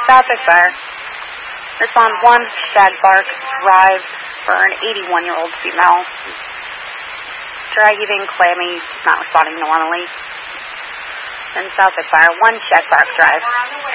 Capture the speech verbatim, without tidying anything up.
Southwick Fire. Respond one shag bark drive for an eighty-one-year-old female. Dry heaving, clammy, not responding normally. And Southwick Fire, one shag bark drive.